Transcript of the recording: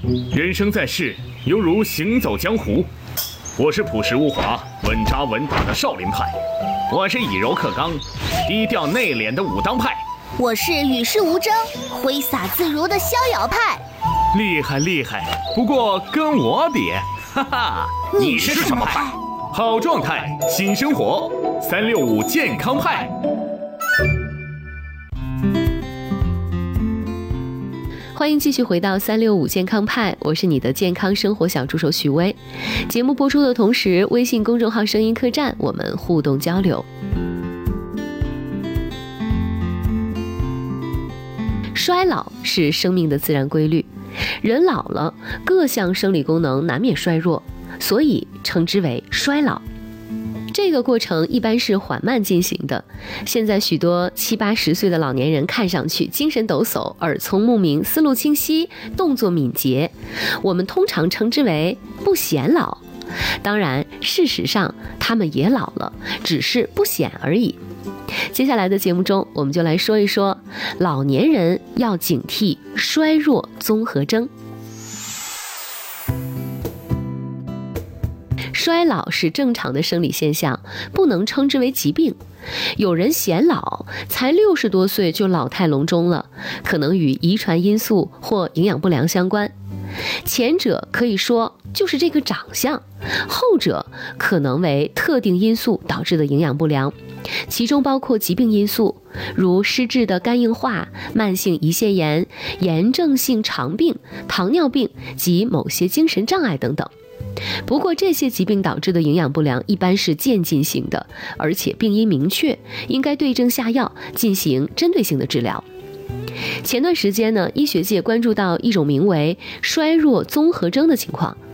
人生在世，犹如行走江湖。我是朴实无华、稳扎稳打的少林派，我是以柔克刚、低调内敛的武当派， 我是与世无争、挥洒自如的逍遥派。 厉害厉害，不过跟我比，哈哈， 你是什么派？ 好状态，新生活，365健康派。 欢迎继续回到365健康派，我是你的健康生活小助手许巍。节目播出的同时，微信公众号声音客栈我们互动交流。衰老是生命的自然规律，人老了，各项生理功能难免衰弱，所以称之为衰老。这个过程一般是缓慢进行的。现在许多70、80岁的老年人看上去精神抖擞、耳聪目明、思路清晰、动作敏捷，我们通常称之为不显老。当然，事实上他们也老了，只是不显而已。接下来的节目中，我们就来说一说老年人要警惕衰弱综合征。衰老是正常的生理现象，不能称之为疾病。有人显老，才60多岁就老态龙钟了，可能与遗传因素或营养不良相关。前者可以说就是这个长相，后者可能为特定因素导致的营养不良，其中包括疾病因素，如失智的肝硬化、慢性胰腺炎、炎症性肠病、糖尿病及某些精神障碍等等。不过这些疾病导致的营养不良一般是渐进性的，而且病因明确，应该对症下药，进行针对性的治疗。前段时间呢，医学界关注到一种名为衰弱综合征的情况。